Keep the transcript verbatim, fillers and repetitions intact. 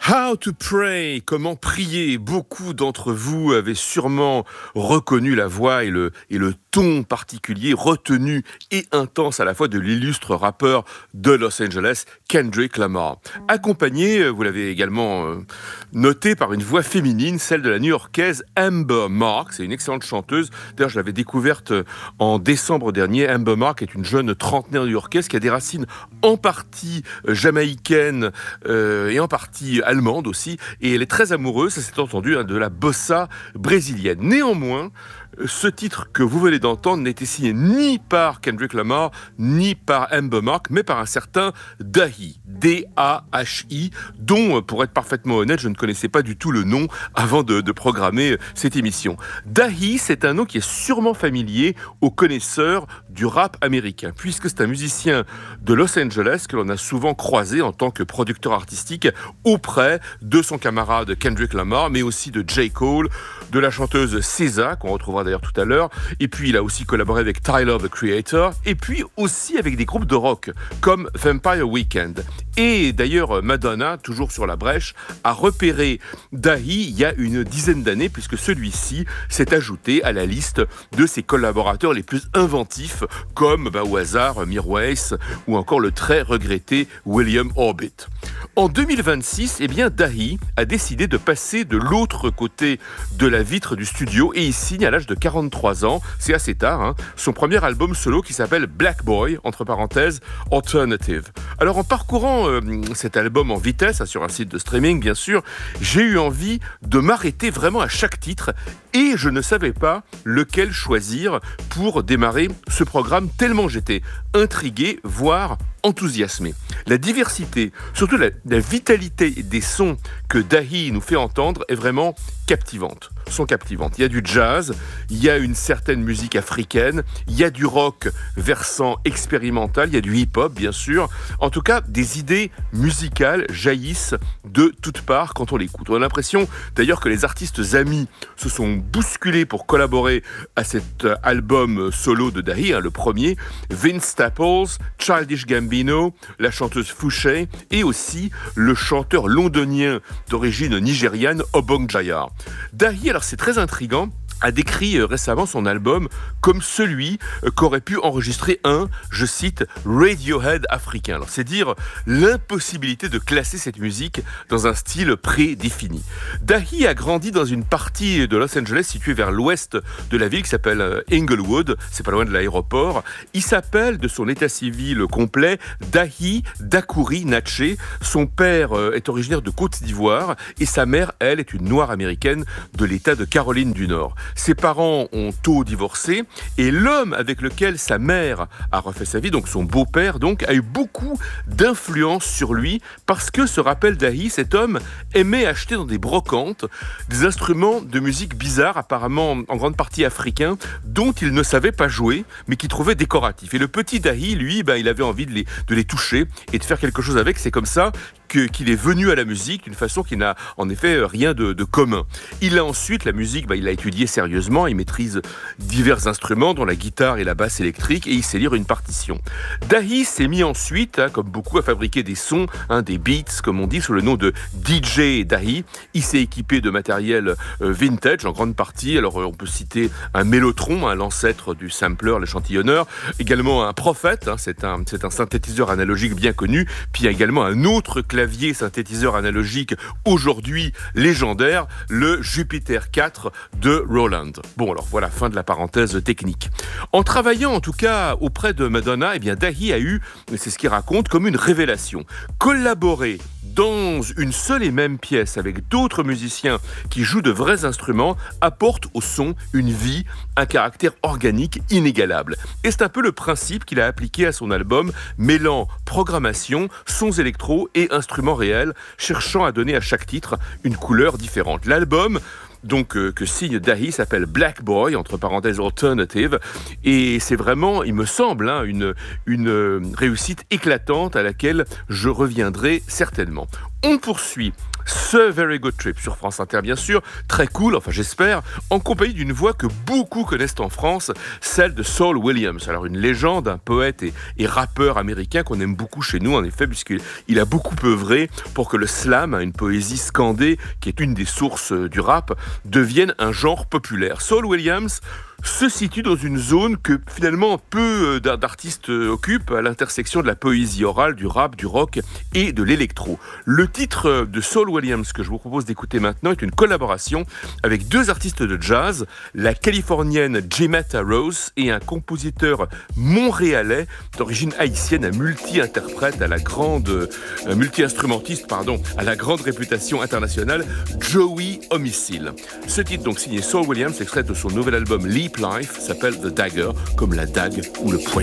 How to pray, comment prier. Beaucoup d'entre vous avaient sûrement reconnu la voix et le, et le ton particulier, retenu et intense à la fois de l'illustre rappeur de Los Angeles, Kendrick Lamar. Accompagné, vous l'avez également euh, noté, par une voix féminine, celle de la New-Yorkaise Amber Mark. C'est une excellente chanteuse. D'ailleurs, je l'avais découverte en décembre dernier. Amber Mark est une jeune trentenaire new-yorkaise qui a des racines en partie jamaïcaines euh, et en partie allemande aussi, et elle est très amoureuse, ça s'est entendu, hein, de la bossa brésilienne. Néanmoins, ce titre que vous venez d'entendre n'était signé ni par Kendrick Lamar, ni par Amber Mark, mais par un certain Dahi, D A H I, dont, pour être parfaitement honnête, je ne connaissais pas du tout le nom avant de, de programmer cette émission. Dahi, c'est un nom qui est sûrement familier aux connaisseurs du rap américain, puisque c'est un musicien de Los Angeles que l'on a souvent croisé en tant que producteur artistique auprès de son camarade Kendrick Lamar, mais aussi de J. Cole, de la chanteuse S Z A, qu'on retrouvera d'ailleurs tout à l'heure, et puis il a aussi collaboré avec Tyler, the Creator, et puis aussi avec des groupes de rock, comme Vampire Weekend. Et d'ailleurs, Madonna, toujours sur la brèche, a repéré Dahi il y a une dizaine d'années, puisque celui-ci s'est ajouté à la liste de ses collaborateurs les plus inventifs, comme, bah, au hasard, Mirwais, ou encore le très regretté William Orbit. En deux mille vingt-six, eh bien, Dahi a décidé de passer de l'autre côté de la vitre du studio et il signe à l'âge de quarante-trois ans, c'est assez tard, hein, son premier album solo qui s'appelle Black Boy, entre parenthèses, Alternative. Alors en parcourant euh, cet album en vitesse, hein, sur un site de streaming bien sûr, j'ai eu envie de m'arrêter vraiment à chaque titre et je ne savais pas lequel choisir pour démarrer ce programme tellement j'étais intrigué, voire enthousiasmé. La diversité, surtout la, la vitalité des sons que Dahi nous fait entendre est vraiment captivante. Sont captivantes. Il y a du jazz, il y a une certaine musique africaine, il y a du rock versant expérimental, il y a du hip-hop bien sûr. En tout cas, des idées musicales jaillissent de toutes parts quand on l'écoute. On a l'impression d'ailleurs que les artistes amis se sont bousculés pour collaborer à cet album solo de Dahi, hein, le premier. Vince Staples, Childish Gambino, la chanteuse Fouché et aussi le chanteur londonien d'origine nigériane Obong Jaya. Dahi, alors c'est très intriguant, a décrit récemment son album comme celui qu'aurait pu enregistrer un, je cite, Radiohead africain. Alors c'est dire l'impossibilité de classer cette musique dans un style prédéfini. Dahi a grandi dans une partie de Los Angeles située vers l'ouest de la ville qui s'appelle Inglewood, c'est pas loin de l'aéroport. Il s'appelle de son état civil complet Dahi Dakouri Natché. Son père est originaire de Côte d'Ivoire et sa mère, elle, est une noire américaine de l'état de Caroline du Nord. Ses parents ont tôt divorcé et l'homme avec lequel sa mère a refait sa vie, donc son beau-père, donc, a eu beaucoup d'influence sur lui parce que, se rappelle Dahi, cet homme aimait acheter dans des brocantes des instruments de musique bizarres, apparemment en grande partie africains, dont il ne savait pas jouer, mais qu'il trouvait décoratifs. Et le petit Dahi, lui, ben, il avait envie de les, de les toucher et de faire quelque chose avec. C'est comme ça que, qu'il est venu à la musique d'une façon qui n'a en effet rien de, de commun. Il a ensuite, la musique, ben, il a étudié sérieusement, il maîtrise divers instruments dont la guitare et la basse électrique et il sait lire une partition. Dahi s'est mis ensuite, hein, comme beaucoup, à fabriquer des sons, hein, des beats comme on dit, sous le nom de D J Dahi. Il s'est équipé de matériel euh, vintage en grande partie, alors euh, on peut citer un mélotron, hein, l'ancêtre du sampler, l'échantillonneur, également un prophète, hein, c'est, un, c'est un synthétiseur analogique bien connu, puis il y a également un autre clavier synthétiseur analogique aujourd'hui légendaire, le Jupiter quatre de Roland. Bon, alors voilà, fin de la parenthèse technique. En travaillant en tout cas auprès de Madonna, eh bien Dahi a eu, c'est ce qu'il raconte, comme une révélation. Collaborer dans une seule et même pièce avec d'autres musiciens qui jouent de vrais instruments apporte au son une vie, un caractère organique inégalable. Et c'est un peu le principe qu'il a appliqué à son album, mêlant programmation, sons électro et instruments réels, cherchant à donner à chaque titre une couleur différente. L'album donc euh, que signe Dahi s'appelle Black Boy, entre parenthèses Alternative, et c'est vraiment, il me semble, hein, une, une réussite éclatante à laquelle je reviendrai certainement. On poursuit ce Very Good Trip sur France Inter, bien sûr, très cool, enfin j'espère, en compagnie d'une voix que beaucoup connaissent en France, celle de Saul Williams. Alors une légende, un poète et, et rappeur américain qu'on aime beaucoup chez nous, en effet, puisqu'il il a beaucoup œuvré pour que le slam, une poésie scandée, qui est une des sources du rap, devienne un genre populaire. Saul Williams se situe dans une zone que finalement peu d'artistes occupent, à l'intersection de la poésie orale, du rap, du rock et de l'électro. Le titre de Saul Williams que je vous propose d'écouter maintenant est une collaboration avec deux artistes de jazz, la californienne Jemetta Rose et un compositeur montréalais d'origine haïtienne, un multi-interprète à la grande, un multi-instrumentiste, pardon, à la grande réputation internationale, Joey Homicile. Ce titre donc signé Saul Williams, extrait de son nouvel album Leap Life, s'appelle The Dagger, comme la dague ou le poignet.